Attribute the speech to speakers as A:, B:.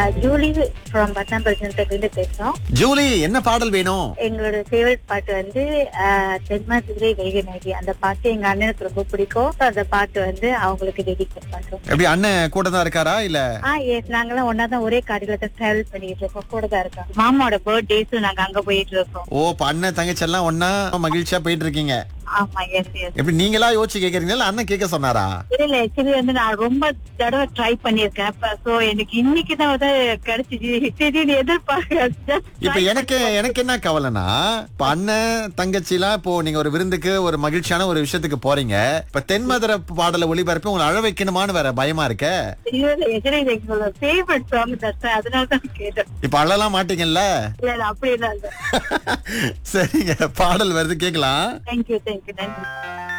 A: Julie from பத்தாம் பிரச்சனை பேசுறோம்.
B: ஜூலி, என்ன பாடல் வேணும்?
A: எங்களோட ஃபேவரட் பாட்டு வந்து தென்மாசிலே வேகநேகி. அந்த பாட்டு எங்க அண்ணனுக்கு ரொம்ப பிடிக்கும். அந்த பாட்டு வந்து அவங்களுக்கு டெடிகேட் பண்றோம்.
B: எப்படி அண்ணன் கூட தான் இருக்காரா இல்ல?
A: எஸ், நாங்கெல்லாம் ஒன்னாதான் ஒரே காடியில தான் டிராவல் பண்ணிட்டு இருக்கோம். கூட தான் இருக்கோம். மாமாவோட பர்த்டேஸும் நாங்க அங்க போயிட்டு இருக்கோம்.
B: ஓ, இப்ப அண்ணன் தங்கச்சி எல்லாம் ஒன்னா மகிழ்ச்சியா போயிட்டு இருக்கீங்க.
A: ஆமா, எஸ் எஸ்.
B: எப்படி நீங்களா யோசிச்சு கேக்குறீங்களா இல்ல அண்ணன் கேட்க சொன்னாரா?
A: இல்ல, ஆக்சுவலி வந்து நான் ரொம்ப தடவை ட்ரை பண்ணிருக்கேன். சோ எனக்கு இன்னைக்குதான் வந்து கிடைச்சிச்சு. திடீர்னு எதிர்பார்க்க.
B: இப்ப எனக்கு என்ன கவலைனா, இப்ப அண்ணன் தங்கச்சி எல்லாம் இப்போ நீங்க ஒரு விருந்துக்கு ஒரு மகிழ்ச்சியான ஒரு விஷயத்துக்கு போறீங்க. இப்ப தென்மதுரை பாடல ஒளிபரப்பி உங்களை அழ வைக்கணுமான்னு வேற பயமா இருக்க.
A: எங்களோட ஃபேவரட் சாங் தான், அதனாலதான் கேட்டேன்.
B: இப்ப அழலாம் மாட்டீங்கல்ல?
A: இல்ல அப்படி இல்ல.
B: சரிங்க, பாடல் வருது கேக்கலாம்.
A: தேங்க்யூ தேங்க்யூ நன்றி.